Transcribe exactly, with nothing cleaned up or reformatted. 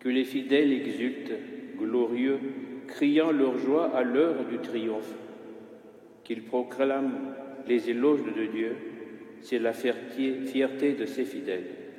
Que les fidèles exultent, glorieux, criant leur joie à l'heure du triomphe. Qu'ils proclament les éloges de Dieu, c'est la fierté de ses fidèles.